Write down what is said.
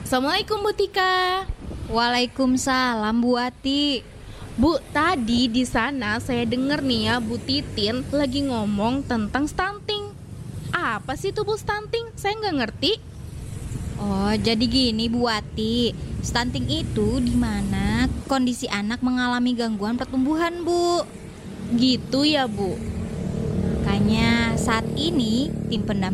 Assalamualaikum Bu Tika. Waalaikumsalam Bu Ati. Bu, tadi di sana saya dengar nih ya Bu Titin lagi ngomong tentang stunting. Apa sih itu Bu stunting? Saya nggak ngerti. Oh, jadi gini Bu Ati. Stunting itu di mana kondisi anak mengalami gangguan pertumbuhan, Bu. Gitu ya Bu. Makanya saat ini tim pendamping